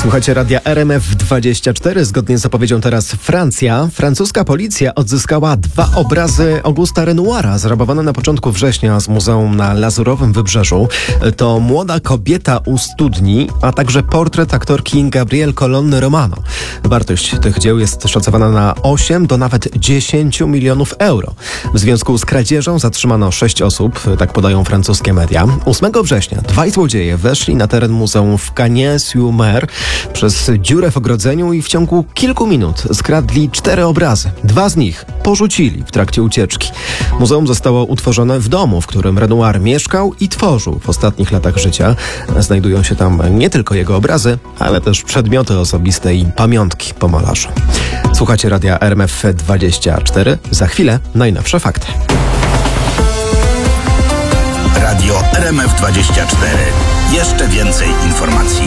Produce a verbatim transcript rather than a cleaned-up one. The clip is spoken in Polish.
Słuchacie radia R M F dwadzieścia cztery. Zgodnie z zapowiedzią teraz Francja. Francuska policja odzyskała dwa obrazy Augusta Renoira, zrabowane na początku września z muzeum na Lazurowym Wybrzeżu. To młoda kobieta u studni, a także portret aktorki Gabrielle Colonne Romano. Wartość tych dzieł jest szacowana na osiem do nawet dziesięć milionów euro. W związku z kradzieżą zatrzymano sześć osób, tak podają francuskie media. ósmego września dwaj złodzieje weszli na teren muzeum w Cagnes-sur-Mer przez dziurę w ogrodzeniu i w ciągu kilku minut skradli cztery obrazy. Dwa z nich porzucili w trakcie ucieczki. Muzeum zostało utworzone w domu, w którym Renoir mieszkał i tworzył w ostatnich latach życia. Znajdują się tam nie tylko jego obrazy, ale też przedmioty osobiste i pamiątki po malarzu. Słuchacie radia R M F dwadzieścia cztery. Za chwilę najnowsze fakty. Radio R M F dwadzieścia cztery. Jeszcze więcej informacji.